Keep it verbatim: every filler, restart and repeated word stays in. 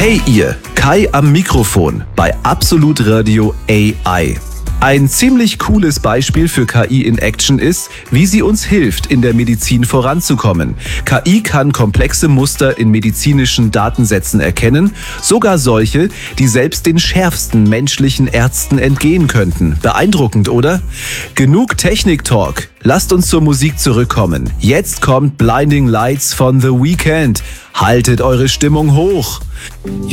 Hey ihr, Kai am Mikrofon bei Absolut Radio A I. Ein ziemlich cooles Beispiel für K I in Action ist, wie sie uns hilft, in der Medizin voranzukommen. K I kann komplexe Muster in medizinischen Datensätzen erkennen, sogar solche, die selbst den schärfsten menschlichen Ärzten entgehen könnten. Beeindruckend, oder? Genug Technik-Talk. Lasst uns zur Musik zurückkommen. Jetzt kommt Blinding Lights von The Weeknd. Haltet eure Stimmung hoch.